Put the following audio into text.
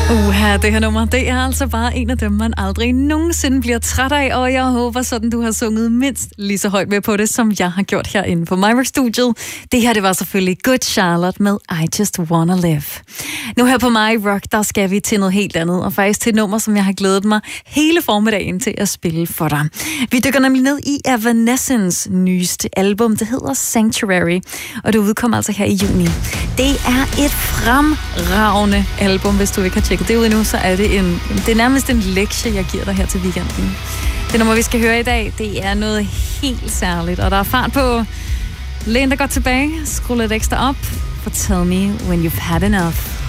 Det her nummer, det er altså bare en af dem, man aldrig nogensinde bliver træt af, og jeg håber sådan, du har sunget mindst lige så højt med på det, som jeg har gjort herinde på MyRock-studiet. Det her, det var selvfølgelig Good Charlotte med I Just Wanna Live. Nu her på MyRock, der skal vi til noget helt andet, og faktisk til et nummer, som jeg har glædet mig hele formiddagen til at spille for dig. Vi dykker nemlig ned i Evanescence nyeste album, det hedder Sanctuary, og det udkommer altså her i juni. Det er et fremragende album, hvis du ikke har tjekket det ud endnu, så er det det er nærmest en lektie, jeg giver dig her til weekenden. Det nummer, vi skal høre i dag, det er noget helt særligt, og der er fart på. Læn dig godt tilbage, skru lidt ekstra op, for Tell Me When You've Had Enough.